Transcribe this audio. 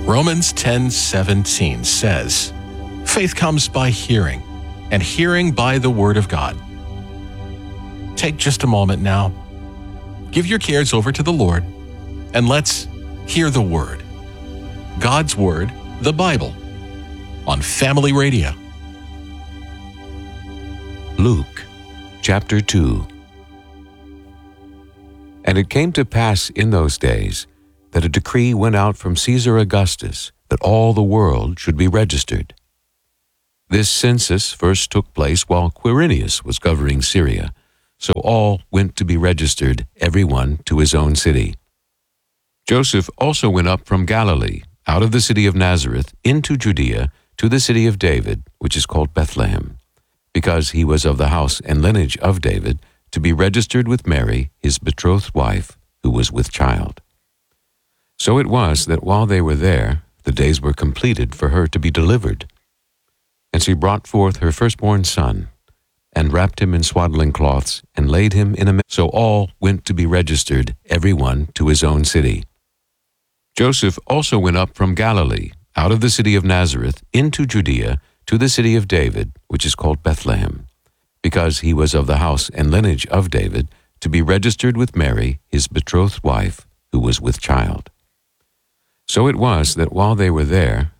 Romans 10:17 says, "Faith comes by hearing, and hearing by the Word of God." Take just a moment now. Give your cares over to the Lord, and let's hear the Word. God's Word, the Bible, on Family Radio. Luke, chapter 2. And it came to pass in those days that a decree went out from Caesar Augustus that all the world should be registered. This census first took place while Quirinius was governing Syria, so all went to be registered, every one to his own city. Joseph also went up from Galilee, out of the city of Nazareth, into Judea, to the city of David, which is called Bethlehem, because he was of the house and lineage of David, to be registered with Mary, his betrothed wife, who was with child. So it was that while they were there, the days were completed for her to be delivered. And she brought forth her firstborn son, and wrapped him in swaddling cloths, and laid him in a manger. So all went to be registered, every one to his own city. Joseph also went up from Galilee, out of the city of Nazareth, into Judea, to the city of David, which is called Bethlehem, because he was of the house and lineage of David, to be registered with Mary, his betrothed wife, who was with child. So it was that while they were there,